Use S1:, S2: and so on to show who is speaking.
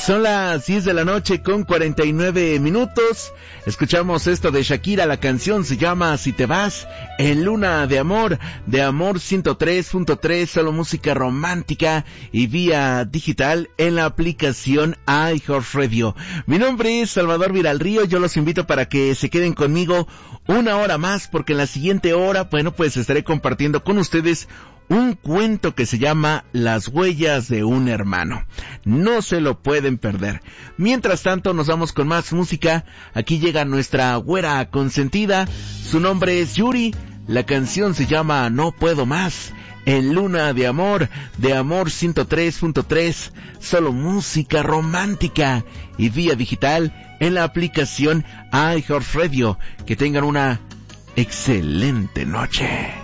S1: Son las 10 de la noche con 49 minutos. Escuchamos esto de Shakira, la canción se llama Si te vas, en Luna de Amor 103.3, solo música romántica y vía digital en la aplicación iHeartRadio. Mi nombre es Salvador Viralrío, yo los invito para que se queden conmigo una hora más, porque en la siguiente hora, bueno, pues estaré compartiendo con ustedes un cuento que se llama Las huellas de un hermano. No se lo pueden perder. Mientras tanto, nos vamos con más música. Aquí llega nuestra güera consentida. Su nombre es Yuri. La canción se llama No Puedo Más, en Luna de Amor 103.3, solo música romántica y vía digital en la aplicación iHeartRadio. Que tengan una excelente noche.